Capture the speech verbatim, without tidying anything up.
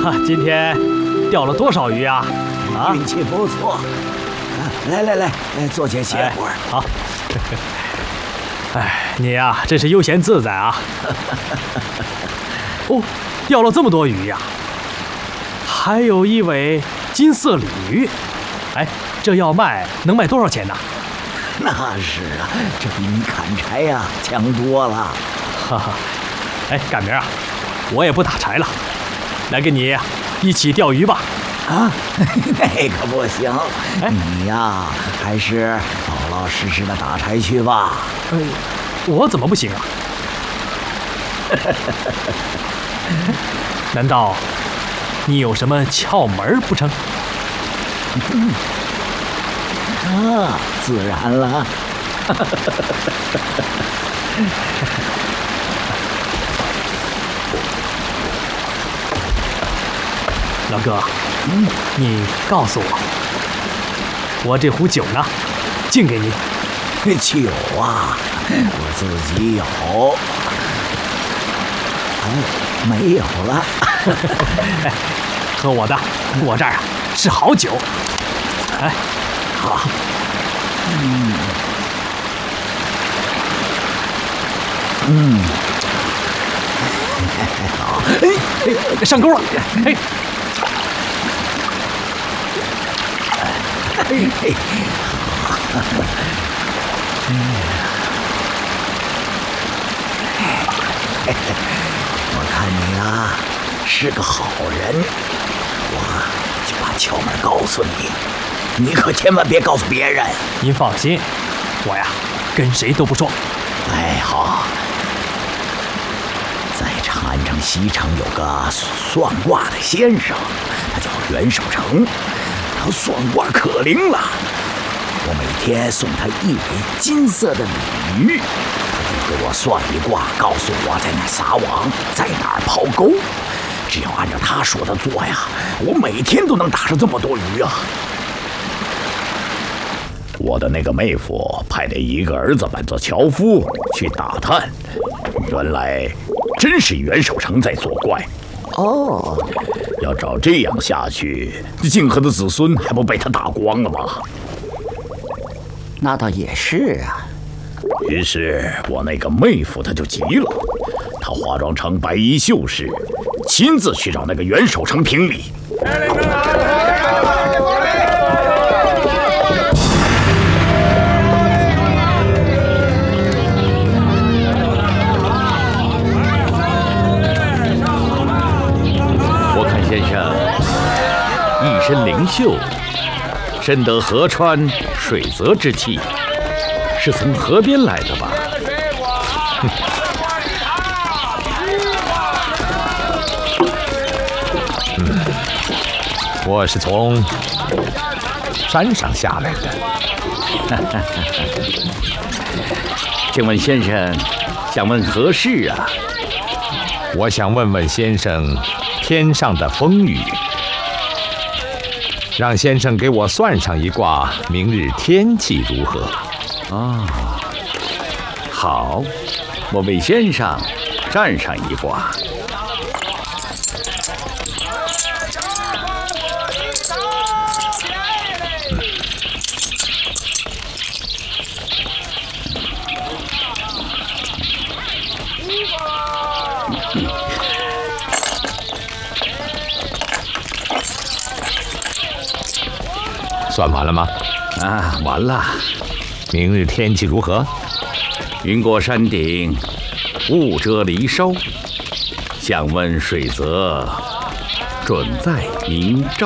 哈，今天钓了多少鱼啊？啊， 运气不错。来来来，来坐下歇会儿。 哎、好。哎，你呀、啊，真是悠闲自在啊。哦，钓了这么多鱼呀、啊，还有一尾金色鲤鱼。哎，这要卖能卖多少钱呢？ 那是啊，这比你砍柴呀、啊、强多了。 哈哈，哎，赶明儿啊，我也不打柴了，来跟你一起钓鱼吧。 啊，那可不行！哎，你呀，还是老老实实的打柴去吧。 哎，我怎么不行啊？难道你有什么窍门不成？ 啊，自然了。 老哥，嗯，你告诉我，我这壶酒呢，敬给你。 酒啊，我自己有。哎，没有了。 哎，喝我的，我这儿啊是好酒。哎，好。 嗯。嗯。好。 哎，上钩了。哎。 嘿嘿，好，嗯，我看你啊是个好人，我就把窍门告诉你，你可千万别告诉别人。 您放心，我呀跟谁都不说。 哎，好，在长安城西城有个算卦的先生，他叫袁守诚。他算卦可灵了，我每天送他一尾金色的鲤鱼，他就给我算一卦，告诉我在哪撒网，在哪儿抛钩。只要按照他说的做呀，我每天都能打上这么多鱼啊！我的那个妹夫派了一个儿子扮作樵夫去打探，原来真是袁守诚在作怪。哦，要照这样下去，泾河的子孙还不被他打光了吗？那倒也是啊。于是我那个妹夫他就急了，他化妆成白衣秀士，亲自去找那个袁守诚评理。 先生一身灵秀，深得河川水泽之气，是从河边来的吧？嗯，我是从山上下来的。 请问先生想问何事啊？ 我想问问先生天上的风雨，让先生给我算上一卦，明日天气如何？ 哦，好，我为先生占上一卦。 算完了吗？ 啊，完了。 明日天气如何？ 云过山顶，雾遮离梢。想问水泽，准在明朝。